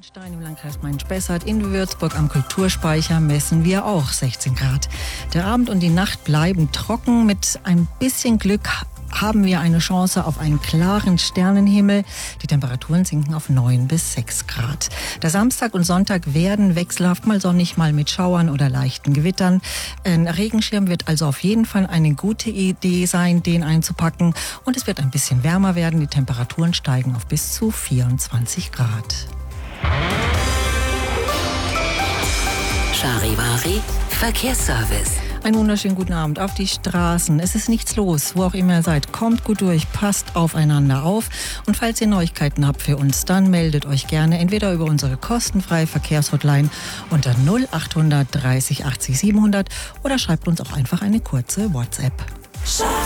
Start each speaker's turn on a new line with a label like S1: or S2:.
S1: Stein im Landkreis Main-Spessart, in Würzburg am Kulturspeicher messen wir auch 16 Grad. Der Abend und die Nacht bleiben trocken. Mit ein bisschen Glück haben wir eine Chance auf einen klaren Sternenhimmel. Die Temperaturen sinken auf 9 bis 6 Grad. Der Samstag und Sonntag werden wechselhaft mal sonnig, mal mit Schauern oder leichten Gewittern. Ein Regenschirm wird also auf jeden Fall eine gute Idee sein, den einzupacken. Und es wird ein bisschen wärmer werden. Die Temperaturen steigen auf bis zu 24 Grad.
S2: Charivari Verkehrsservice.
S1: Einen wunderschönen guten Abend auf die Straßen. Es ist nichts los, wo auch immer ihr seid. Kommt gut durch, passt aufeinander auf. Und falls ihr Neuigkeiten habt für uns, dann meldet euch gerne entweder über unsere kostenfreie Verkehrshotline unter 0800 30 80 700 oder schreibt uns auch einfach eine kurze WhatsApp.